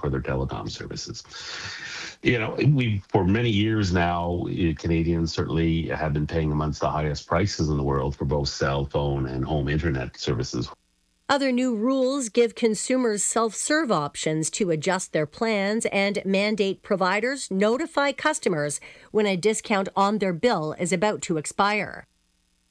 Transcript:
for their telecom services. We for many years now, Canadians certainly have been paying amongst the highest prices in the world for both cell phone and home internet services. Other new rules give consumers self serve options to adjust their plans and mandate providers notify customers when a discount on their bill is about to expire.